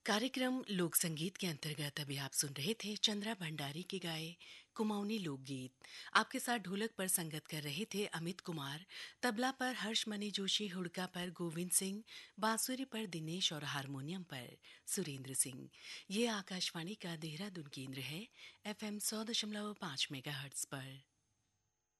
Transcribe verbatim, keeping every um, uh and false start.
कार्यक्रम लोक संगीत के अंतर्गत अभी आप सुन रहे थे चंद्रा भंडारी के गाए कुमाऊनी लोकगीत। आपके साथ ढोलक पर संगत कर रहे थे अमित कुमार, तबला पर हर्षमणि जोशी, हुड़का पर गोविंद सिंह, बांसुरी पर दिनेश और हारमोनियम पर सुरेंद्र सिंह। ये आकाशवाणी का देहरादून केंद्र है, एफ एम सौ दशमलव पाँच मेगा हर्ट्ज पर।